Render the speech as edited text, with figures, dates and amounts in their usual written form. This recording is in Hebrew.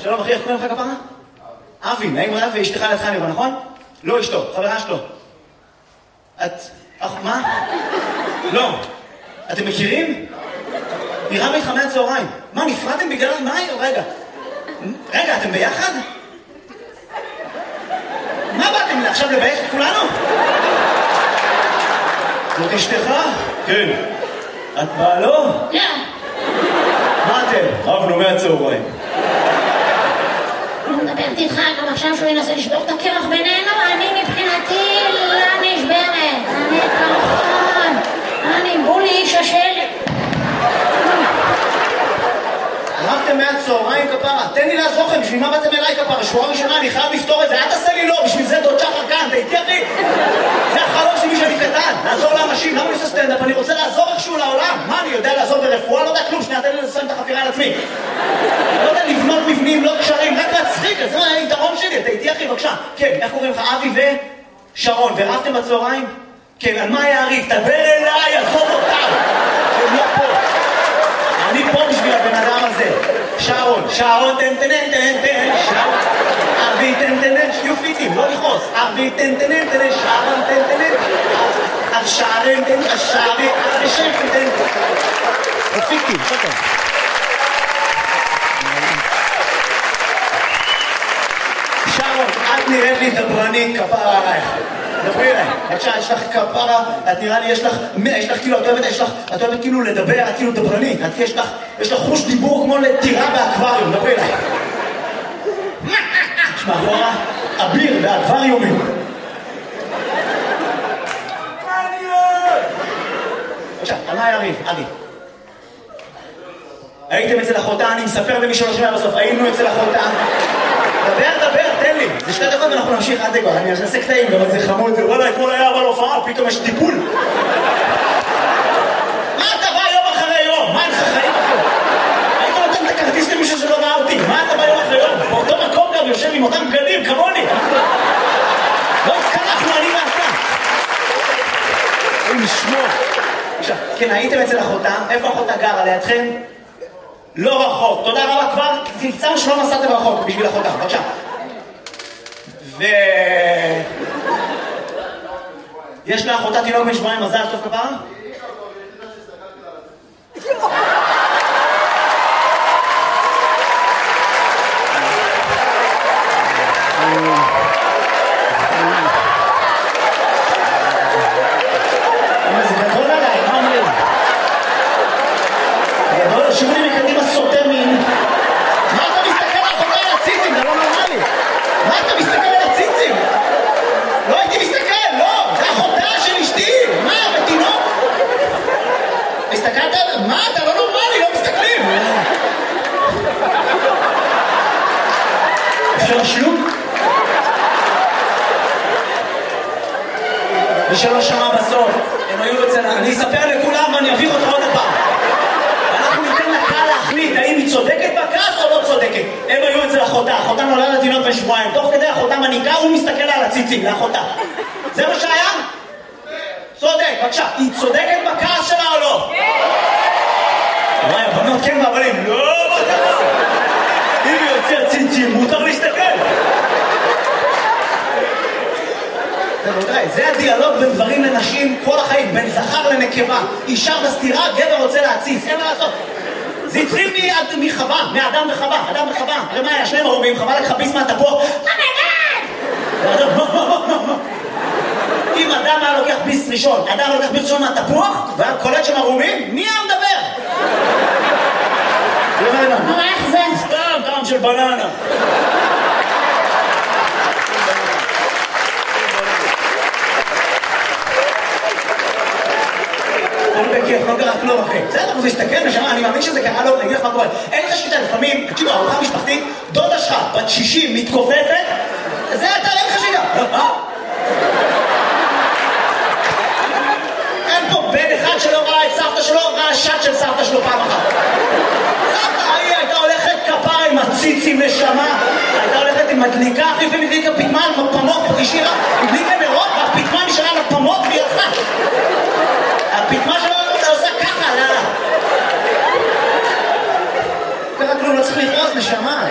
שלום אחי, איך קוראים לך כפרה? אבי, נעים רב, ואשתך לידך אני רואה, נכון? לא אשתו, חברה שלו. את... מה? לא. אתם מכירים? היא רבה איתך מהצהריים. מה, נפרדתם בגלל מה? רגע. רגע, אתם ביחד? מה באתם עכשיו לבייך את כולנו? זאת אשתך? כן. את בעלו? לא. מה אתם? רבנו מהצהריים. אני מדברת איתך גם עכשיו שהוא ינסה לשבור את הקרח בינינו, אני מבחינתי לא נשברת. אני קרחון. אני בולי איש השלג. רבתם מהצהריים כפרה, תן לי לעזור לכם, בשביל מה באתם אליי כפרה? שבועה ראשונה, אני חייב לפתור את זה, אל תעשה לי לא, בשביל זה דוד שחר כאן, אתה איתי אחי? זה החלום שלי שאני קטן, לעזור לאנשים, למה אני עושה סטנדאפ? אני רוצה לעזור איכשהו לעולם. מה, אני יודע לעזור ברפואה? לא יודע כלום, שנייה, תן לי לסיים את החפירה על עצמי. לא יודע לבנות מבנים, לא קשרים, רק להצחיק, אז זה היתרון שלי, אתה איתי אחי, בבקשה. כן, איך קוראים לך? אבי ושרון, ורבתם בצהריים? כן, על מה היה הריב? תדבר אליי, עזוב אותם. הם לא פה. אני פה בשביל הבן אדם הזה. שרון, תן, שרון. אבי, תן, שיופיטים, לא לכעוס. אבי, תן, שרון, תן. שרון, תן, שרי, שרון, תן. יופיטים, שטר. שרון, את נראית לי דברנית כפרה עלייך. דברי אליי, בבקשה, יש לך כפרה, את נראה לי, יש לך כאילו, את אוהבת כאילו לדבר, את כאילו דברנית, יש לך חוש דיבור כמו לטירה באקווריום, דברי אליי. יש מאחורה אביר באקווריומים. בבקשה, על מה היה ריב? אבי. הייתם אצל אחותה, אני מספר למי שלא שומע בסוף, היינו אצל אחותה. דבר, תן לי. זה 2 דקות ואנחנו נמשיך עד כבר. אני אעשה קטעים, גם זה חמוד. וואלה, אתמול היה אבל הופעה, פתאום יש טיפול. מה אתה בא יום אחרי יום? מה אין לך חיים אחרי? היית נותן את הכרטיס למישהו שלא ראה אותי. מה אתה בא יום אחרי יום? באותו מקום גם יושב עם אותם בגדים, כמוני. לא התקלחנו, אני ואתה. אין לשמור. עכשיו, כן, הייתם אצל אחותה. איפה אחותה גרה? לידכם? לא רחוק, תודה רבה, כבר תמצאנו שלא נסעתם רחוק בשביל אחותה, בבקשה. יש לאחותה תינוק בן 7 מזל טוב כפרה? זה גדול עליי, מה אומרים? גדול, שירו לי מקדימה סוטה מין. מה אתה מסתכל על אחותה על הציצים? זה לא נורמלי. מה אתה מסתכל על הציצים? לא הייתי מסתכל, לא. זה אחותה של אשתי. מה, בתינוק? הסתכלת על... מה, אתה לא נורמלי, לא מסתכלים. אפשר לשלוק? מי שלא שמע בסוף, הם היו אצל... אני אספר לכולם ואני אביך אותך עוד הפעם. אנחנו ניתן לקהל להחליט האם היא צודקת בכעס או לא צודקת. הם היו אצל אחותה, אחותה נולדה לתינוק בן 7, תוך כדי אחותה מניקה, הוא מסתכל על הציצים לאחותה. זה מה שהיה? צודק, בבקשה. היא צודקת בכעס שלה או לא? וואי, הבנות כן והבנים, לא, מה קרה? אם היא יוצא ציצים, מותר להסתכל. זה הדיאלוג בין גברים לנשים כל החיים, בין זכר לנקבה. אישה בסתירה, גבר רוצה להציץ, אין מה לעשות. זה התחיל מחווה, מאדם וחווה, אדם וחווה. הרי מה היה? 2 ערומים, חווה לקחה ביס מהתפוח. אם אדם היה לוקח ביס ראשון, אדם לוקח ביס ראשון מהתפוח, והיה קולט שם ערומים, מי היה מדבר? מה איך זה? סתם, טעם של בננה. בכיף, לא קרה כלום אחי. בסדר, הוא מסתכל ושמע, אני מאמין שזה קרה לו, אני אגיד לך מה קורה. אין לך שליטה, לפעמים, תקשיבו, ארוחה משפחתית, דודה שלך, בת 60, מתכופפת, זה אתה, אין לך שליטה. אין פה בן אחד שלא ראה את סבתא שלו, ראה שט של סבתא שלו פעם אחת. סבתא, היא הייתה הולכת כפרה עם הציצים נשמה, הייתה הולכת עם מדליקה, אחי לפעמים הדליקה פטמה על מפמות, השאירה, הדליקה נרות, והפטמה נשארה על הפמות והיא הלכה. הפטמה שלו עושה ככה, לא. קרה כלום, לא צריך לכעוס, נשמה.